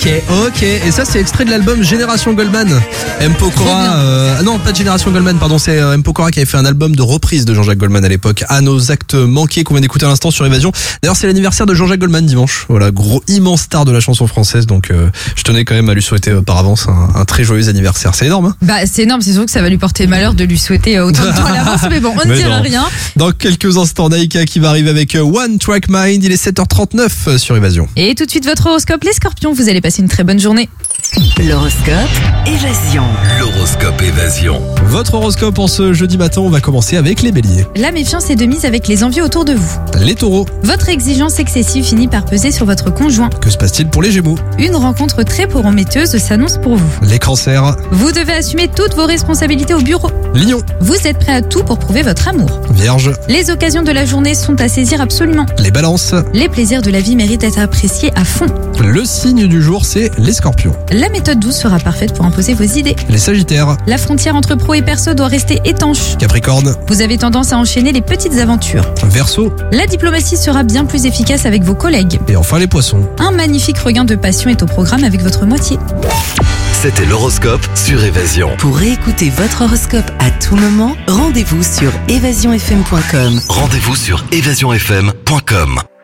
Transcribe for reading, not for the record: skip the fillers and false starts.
Ok. Et ça, c'est extrait de l'album Génération Goldman. M. Pokora, non, pas de Génération Goldman, pardon, c'est M. Pokora qui avait fait un album de reprise de Jean-Jacques Goldman à l'époque. À nos actes manqués qu'on vient d'écouter à l'instant sur Évasion. D'ailleurs, c'est l'anniversaire de Jean-Jacques Goldman dimanche. Voilà, gros, immense star de la chanson française. Donc, je tenais quand même à lui souhaiter par avance un très joyeux anniversaire. C'est énorme, hein? Bah, c'est énorme. C'est sûr que ça va lui porter malheur de lui souhaiter autant de temps à l'avance. Mais bon, on ne dira rien. Dans quelques instants, Naïka qui va arriver avec One Track Mind. Il est 7h39 sur Évasion. Et tout de suite, votre horoscope, les scorpions. Vous allez passer une très bonne journée. L'horoscope Évasion. L'horoscope Évasion. Votre horoscope en ce jeudi matin, on va commencer avec les béliers. La méfiance est de mise avec les envies autour de vous. Les taureaux. Votre exigence excessive finit par peser sur votre conjoint. Que se passe-t-il pour les gémeaux? Une rencontre très prometteuse s'annonce pour vous. Les cancers. Vous devez assumer toutes vos responsabilités au bureau. Lion. Vous êtes prêt à tout pour prouver votre amour. Vierge. Les occasions de la journée sont à saisir absolument. Les balances. Les plaisirs de la vie méritent d'être appréciés à fond. Le signe du jour, c'est les scorpions. La méthode douce sera parfaite pour imposer vos idées. Les sagittaires. La frontière entre pro et perso doit rester étanche. Capricorne. Vous avez tendance à enchaîner les petites aventures. Verseau. La diplomatie sera bien plus efficace avec vos collègues. Et enfin les poissons. Un magnifique regain de passion est au programme avec votre moitié. C'était l'horoscope sur Évasion. Pour réécouter votre horoscope à tout moment, rendez-vous sur évasionfm.com. Rendez-vous sur évasionfm.com.